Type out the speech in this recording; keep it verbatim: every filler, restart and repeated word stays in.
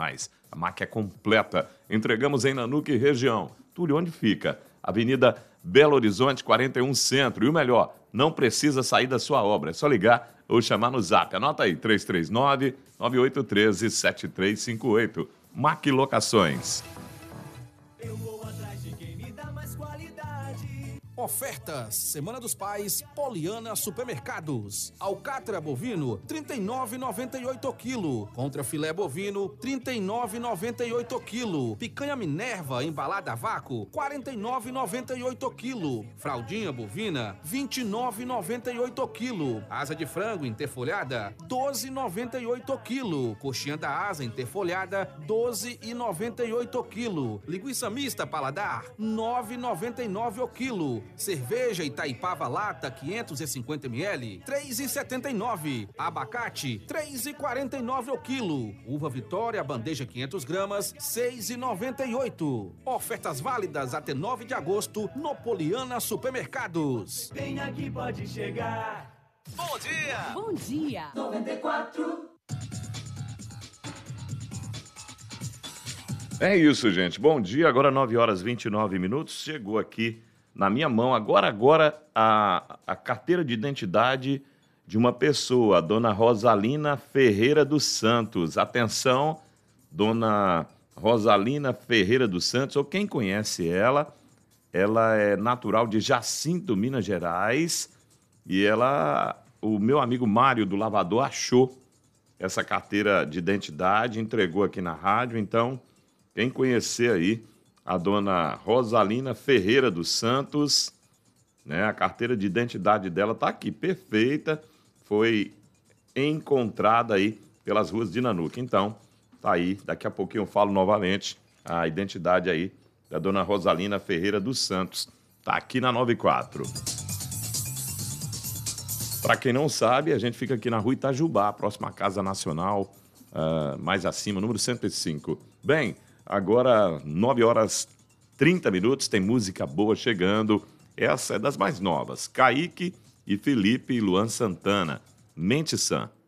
mais. A máquina é completa. Entregamos em Nanuque e região. Túlio, onde fica? Avenida Belo Horizonte, quarenta e um Centro. E o melhor, não precisa sair da sua obra. É só ligar ou chamar no zap. Anota aí, três três nove, nove oito um três, sete três cinco oito. Mac Locações. Eu vou atrás de quem me dá mais qualidade. Ofertas, Semana dos Pais, Poliana Supermercados. Alcatra bovino, trinta e nove reais e noventa e oito centavos o quilo. Contra filé bovino, trinta e nove reais e noventa e oito centavos o quilo. Picanha Minerva embalada a vácuo, quarenta e nove reais e noventa e oito centavos o quilo. Fraldinha bovina, vinte e nove reais e noventa e oito centavos o quilo. Asa de frango interfolhada, doze reais e noventa e oito centavos o quilo. Coxinha da asa interfolhada, doze reais e noventa e oito centavos o quilo. Linguiça mista paladar, nove reais e noventa e nove centavos o quilo. Cerveja Itaipava lata quinhentos e cinquenta mililitros, três reais e setenta e nove centavos. Abacate, três reais e quarenta e nove centavos o quilo. Uva Vitória bandeja quinhentas gramas, seis reais e noventa e oito centavos. Ofertas válidas até nove de agosto no Poliana Supermercados. Vem aqui, pode chegar. Bom dia! Bom dia! noventa e quatro. É isso, gente. Bom dia. Agora nove horas e vinte e nove minutos. Chegou aqui na minha mão, agora, agora, a, a carteira de identidade de uma pessoa, a dona Rosalina Ferreira dos Santos. Atenção, dona Rosalina Ferreira dos Santos, ou quem conhece ela, ela é natural de Jacinto, Minas Gerais, e ela, o meu amigo Mário do Lavador achou essa carteira de identidade, entregou aqui na rádio, então, quem conhecer aí, a dona Rosalina Ferreira dos Santos, né? A carteira de identidade dela está aqui, perfeita, foi encontrada aí pelas ruas de Nanuque. Então, tá aí, daqui a pouquinho eu falo novamente a identidade aí da dona Rosalina Ferreira dos Santos. Tá aqui na noventa e quatro. Para quem não sabe, a gente fica aqui na rua Itajubá, próxima à Casa Nacional, uh, mais acima, número cento e cinco. Bem, agora, nove horas e trinta minutos, tem música boa chegando. Essa é das mais novas. Kaique e Felipe e Luan Santana. Mente Sã.